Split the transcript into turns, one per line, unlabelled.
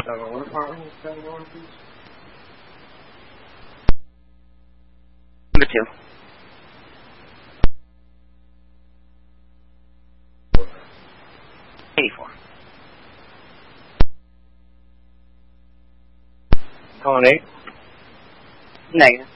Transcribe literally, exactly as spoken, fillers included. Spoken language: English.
Uh, what apartment is that one, please?
Number two. eighty-four.
Calling eight?
Negative.